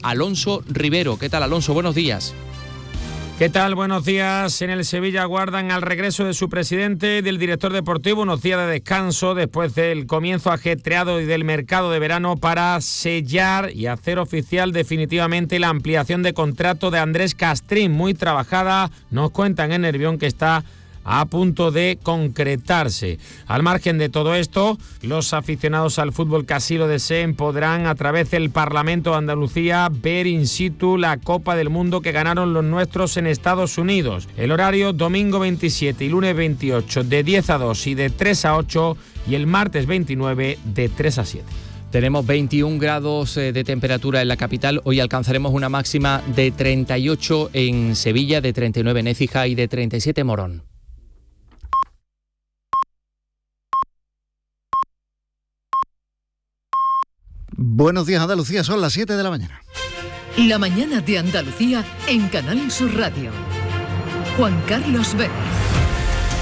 Alonso Rivero. ¿Qué tal, Alonso? Buenos días. ¿Qué tal? Buenos días. En el Sevilla aguardan al regreso de su presidente y del director deportivo, unos días de descanso después del comienzo ajetreado y del mercado de verano para sellar y hacer oficial definitivamente la ampliación de contrato de Andrés Castrín, muy trabajada. Nos cuentan en Nervión que está a punto de concretarse. Al margen de todo esto, los aficionados al fútbol que así lo deseen podrán, a través del Parlamento de Andalucía, ver in situ la Copa del Mundo que ganaron los nuestros en Estados Unidos. El horario: domingo 27 y lunes 28 de 10 a 2 y de 3 a 8, y el martes 29 de 3 a 7. Tenemos 21 grados de temperatura en la capital. Hoy alcanzaremos una máxima de 38 en Sevilla, de 39 en Écija y de 37 en Morón. Buenos días, Andalucía, son las 7 de la mañana. La mañana de Andalucía en Canal Sur Radio. Juan Carlos Vélez.